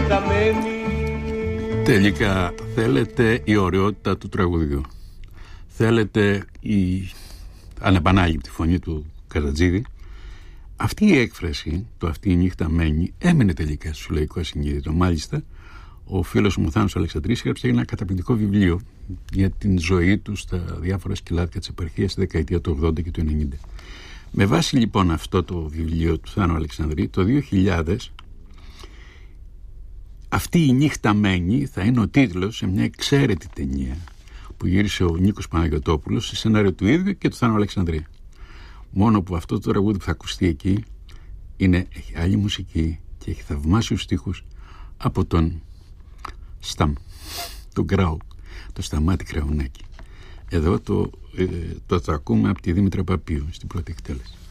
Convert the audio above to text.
νύχτα μένει. Τελικά θέλετε η ωραιότητα του τραγουδιού, θέλετε η ανεπανάληπτη φωνή του Καζατζίδη. Αυτή η έκφραση, το «αυτή η νύχτα μένει», έμενε τελικά στο λαϊκό ασυνείδητο. Μάλιστα, ο φίλος μου Θάνος Αλεξανδρής έγραψε ένα καταπληκτικό βιβλίο για την ζωή του στα διάφορα σκυλάτια της επαρχίας στη δεκαετία του 80 και του 90. Με βάση λοιπόν αυτό το βιβλίο του Θάνου Αλεξανδρή, το 2000, «Αυτή η νύχτα μένει» θα είναι ο τίτλος σε μια εξαίρετη ταινία που γύρισε ο Νίκος Παναγιωτόπουλος σε σενάριο του ίδιου και του Θάνου Αλεξανδρή. Μόνο που αυτό το τραγούδι που θα ακουστεί εκεί έχει άλλη μουσική και έχει θαυμάσιους στίχους από τον τον Γκράου, το Σταμάτη Κραουνάκη. Εδώ το ακούμε από τη Δήμητρα Παπίου στην πρώτη εκτέλεση.